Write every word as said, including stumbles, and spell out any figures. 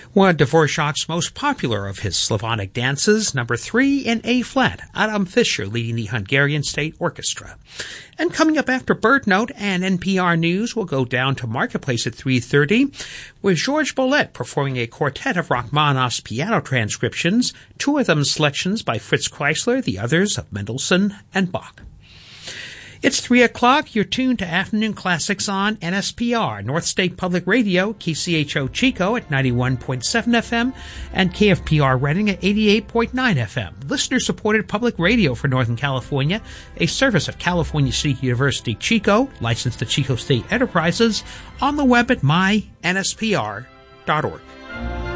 One of Dvorak's most popular of his Slavonic dances, number three in A-flat, Adam Fischer leading the Hungarian State Orchestra. And coming up after Bird Note and N P R News, we'll go down to Marketplace at three thirty, with Georges Bollet performing a quartet of Rachmaninoff's piano transcriptions, two of them selections by Fritz Kreisler, the others of Mendelssohn and Bach. It's three o'clock. You're tuned to Afternoon Classics on N S P R, North State Public Radio, K C H O Chico at ninety-one point seven F M, and K F P R Reading at eighty-eight point nine F M. Listener-supported public radio for Northern California, a service of California State University Chico, licensed to Chico State Enterprises, on the web at my N S P R dot org.